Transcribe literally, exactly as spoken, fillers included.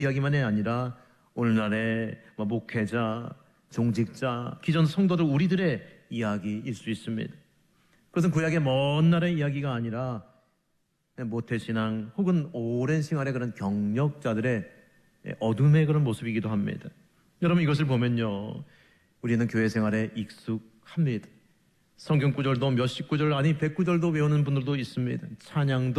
이야기만이 아니라 오늘날의 목회자, 종직자, 기존 성도들 우리들의 이야기일 수 있습니다. 그것은 구약의 먼 날의 이야기가 아니라 모태신앙 혹은 오랜 생활의 그런 경력자들의 어둠의 그런 모습이기도 합니다. 여러분, 이것을 보면요, 우리는 교회 생활에 익숙합니다. 성경 구절도 몇십 구절 아니 백 구절도 외우는 분들도 있습니다. 찬양도